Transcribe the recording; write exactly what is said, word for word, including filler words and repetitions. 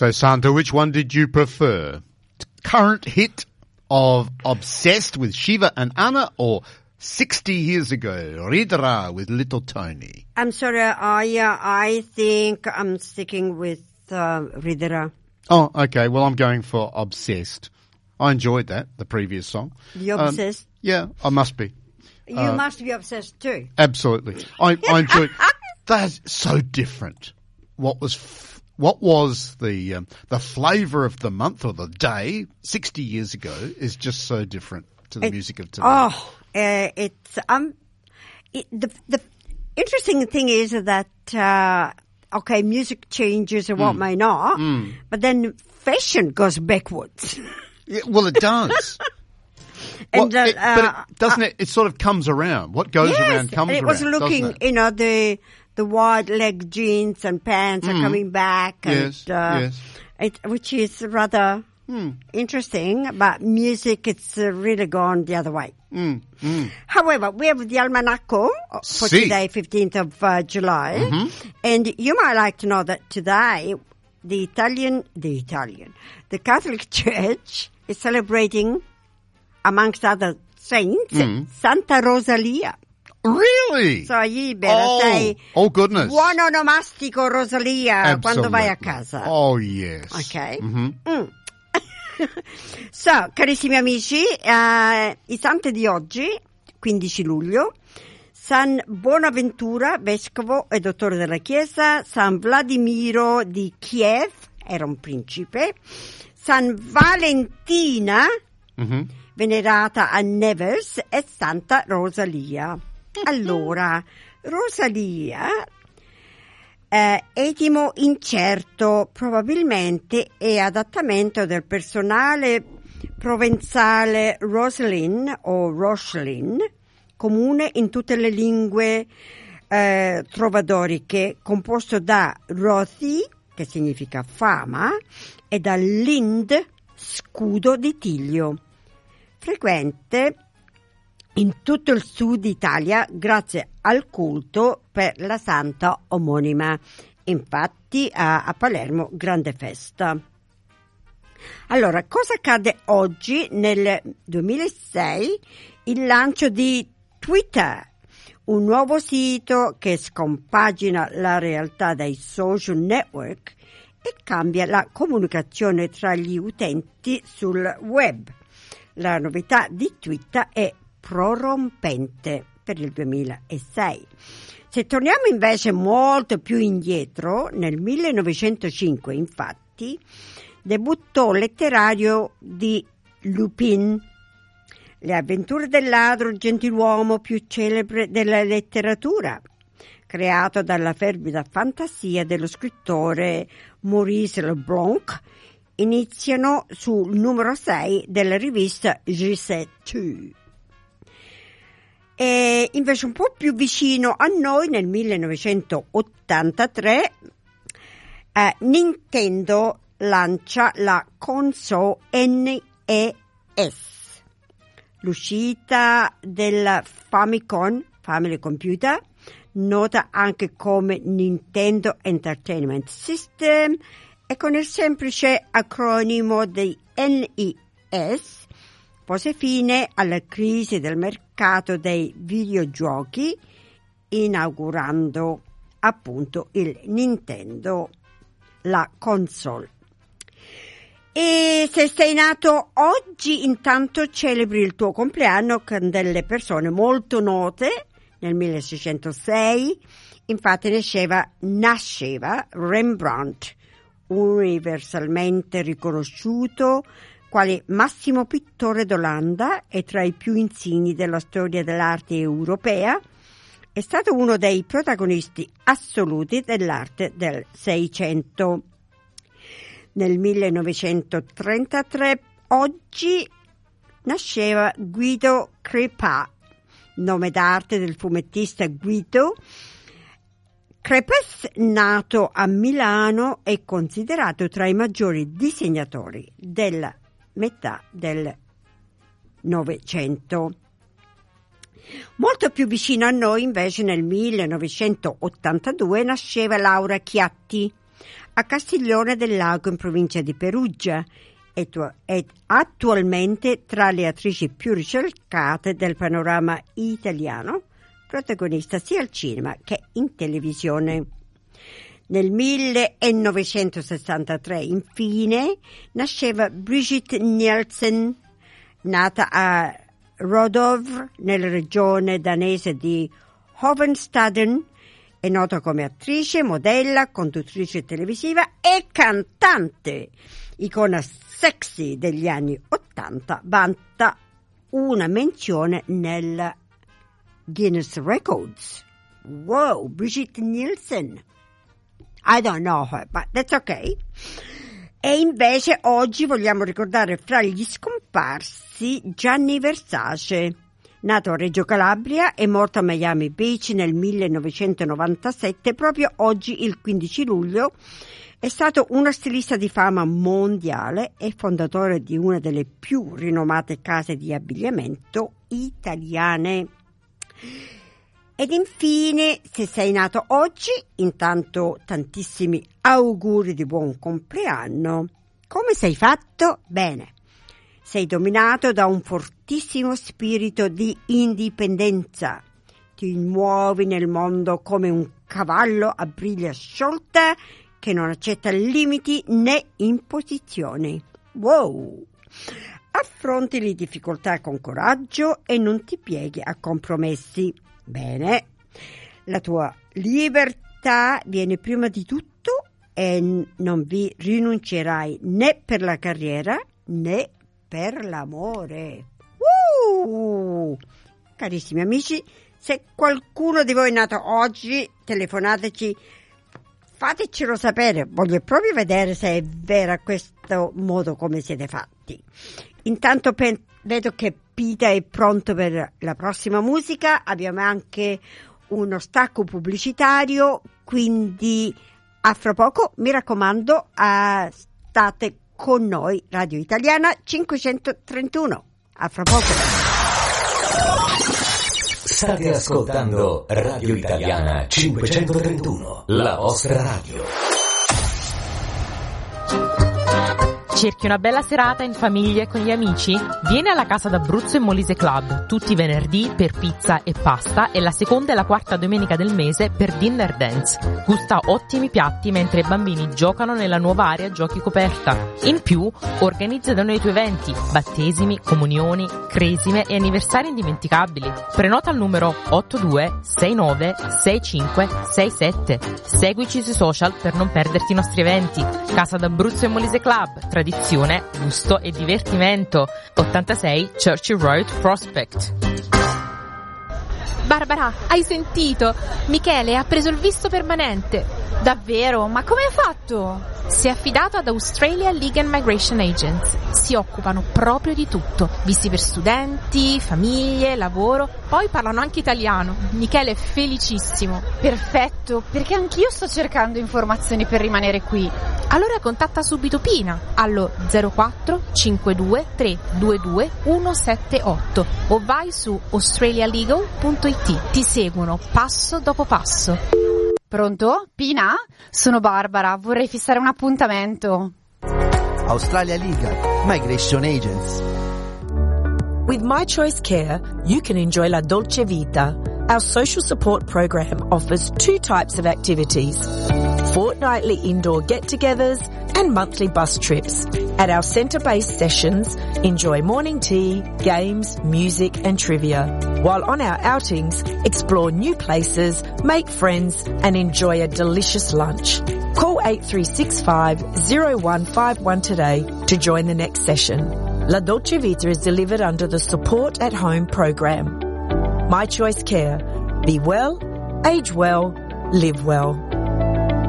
So, Santa, which one did you prefer? Current hit of Obsessed with Shiva and Anna, or sixty years ago, Ridra with Little Tony? I'm sorry, I uh, I think I'm sticking with uh, Ridra. Oh, okay. Well, I'm going for Obsessed. I enjoyed that, the previous song. You obsessed? Um, yeah, I must be. You uh, must be obsessed too. Absolutely. I, I enjoyed. That's so different. What was f- what was the um, the flavour of the month or the day sixty years ago is just so different to the it, music of today. Oh, uh, it's um, it, the the interesting thing is that uh, okay, music changes and what Mm. may not, Mm. but then fashion goes backwards. Yeah, well, it does. And, Well, uh, it- but uh, it, doesn't it? It sort of comes around. What goes yes, around comes and it was around. looking, doesn't it? you know, the the wide leg jeans and pants are Mm. coming back, and, Yes, uh, yes. It, which is rather Mm. interesting. But music, it's uh, really gone the other way. Mm. Mm. However, we have the Almanacco for Si. today, fifteenth of uh, July, Mm-hmm. and you might like to know that today the Italian, the Italian, the Catholic Church is celebrating, amongst other saints, Mm. Santa Rosalia. Really? So you better oh, say oh goodness. buon onomastico Rosalia quando vai a Absolutely. casa. Oh yes. Ok? Mhm. Mm. So, carissimi amici, eh, i santi di oggi, quindici luglio, San Bonaventura, vescovo e dottore della Chiesa, San Vladimiro di Kiev, era un principe, San Valentina, Mhm. venerata a Nevers, e Santa Rosalia. Allora, Rosalia, eh, etimo incerto, probabilmente è adattamento del personale provenzale Rosalyn o Roslyn, comune in tutte le lingue eh, trovadoriche, composto da Rothi, che significa fama, e da Lind, scudo di Tiglio. Frequente in tutto il sud Italia grazie al culto per la santa omonima. Infatti a, a Palermo grande festa. Allora, cosa accade oggi? Nel duemilasei il lancio di Twitter, un nuovo sito che scompagina la realtà dai social network e cambia la comunicazione tra gli utenti sul web. La novità di Twitter è prorompente per il duemilasei. Se torniamo invece molto più indietro, nel millenovecentocinque, infatti, debuttò letterario di Lupin, Le avventure del ladro gentiluomo più celebre della letteratura, creato dalla fervida fantasia dello scrittore Maurice Leblanc, iniziano sul numero sei della rivista G sette. E invece un po' più vicino a noi, nel millenovecentottantatré, eh, Nintendo lancia la console N E S. L'uscita del Famicom, Family Computer, nota anche come Nintendo Entertainment System, e con il semplice acronimo di N E S pose fine alla crisi del mercato dei videogiochi, inaugurando appunto il Nintendo, la console. E se sei nato oggi, intanto celebri il tuo compleanno con delle persone molto note. Nel milleseicentosei, infatti, nasceva, nasceva Rembrandt, universalmente riconosciuto quale massimo pittore d'Olanda e tra i più insigni della storia dell'arte europea. È stato uno dei protagonisti assoluti dell'arte del Seicento. Nel millenovecentotrentatré, oggi, nasceva Guido Crépin, nome d'arte del fumettista Guido. Crépin, nato a Milano, è considerato tra i maggiori disegnatori della metà del Novecento. Molto più vicino a noi, invece, nel millenovecentottantadue nasceva Laura Chiatti, a Castiglione del Lago in provincia di Perugia ed attualmente tra le attrici più ricercate del panorama italiano, protagonista sia al cinema che in televisione. Nel millenovecentosessantatré, infine, nasceva Brigitte Nielsen, nata a Rodovre, nella regione danese di Hovedstaden. È nota come attrice, modella, conduttrice televisiva e cantante. Icona sexy degli anni Ottanta, vanta una menzione nel Guinness Records. Wow, Brigitte Nielsen. I don't know her, but that's okay. E invece oggi vogliamo ricordare fra gli scomparsi Gianni Versace, nato a Reggio Calabria e morto a Miami Beach nel millenovecentonovantasette. Proprio oggi, il quindici luglio, è stato uno stilista di fama mondiale e fondatore di una delle più rinomate case di abbigliamento italiane. Ed infine, se sei nato oggi, intanto tantissimi auguri di buon compleanno. Come sei fatto? Bene. Sei dominato da un fortissimo spirito di indipendenza. Ti muovi nel mondo come un cavallo a briglia sciolta che non accetta limiti né imposizioni. Wow! Affronti le difficoltà con coraggio e non ti pieghi a compromessi. Bene, la tua libertà viene prima di tutto e non vi rinuncerai né per la carriera né per l'amore. Uh! Carissimi amici, se qualcuno di voi è nato oggi, telefonateci, fatecelo sapere, voglio proprio vedere se è vero questo modo come siete fatti. Intanto pe- vedo che Pita è pronto per la prossima musica, abbiamo anche uno stacco pubblicitario, quindi a fra poco, mi raccomando, uh, state con noi, Radio Italiana cinquecentotrentuno. A fra poco. State ascoltando Radio Italiana cinquecentotrentuno, la vostra radio. Cerchi una bella serata in famiglia e con gli amici? Vieni alla Casa d'Abruzzo e Molise Club, tutti i venerdì per pizza e pasta e la seconda e la quarta domenica del mese per dinner dance. Gusta ottimi piatti mentre i bambini giocano nella nuova area giochi coperta. In più, organizza da noi i tuoi eventi, battesimi, comunioni, cresime e anniversari indimenticabili. Prenota al numero otto due sei nove sei cinque sei sette. Seguici sui social per non perderti i nostri eventi. Casa d'Abruzzo e Molise Club, tradizione, gusto e divertimento. ottantasei Churchill Road, Prospect. Barbara, hai sentito? Michele ha preso il visto permanente. Davvero? Ma come ha fatto? Si è affidato ad Australia Legal Migration Agents. Si occupano proprio di tutto. Visti per studenti, famiglie, lavoro. Poi parlano anche italiano. Michele è felicissimo. Perfetto, perché anch'io sto cercando informazioni per rimanere qui. Allora contatta subito Pina allo zero quattro cinque due tre due due uno sette otto o vai su australialegal punto it. Ti seguono passo dopo passo. Pronto? Pina? Sono Barbara, vorrei fissare un appuntamento. Australia Legal Migration Agents. With My Choice Care, you can enjoy La Dolce Vita. Our social support program offers two types of activities: fortnightly indoor get-togethers and monthly bus trips. At our centre-based sessions, enjoy morning tea, games, music and trivia. While on our outings, explore new places, make friends and enjoy a delicious lunch. Call eight three six five zero one five one today to join the next session. La Dolce Vita is delivered under the Support at Home program. My Choice Care. Be well, age well, live well.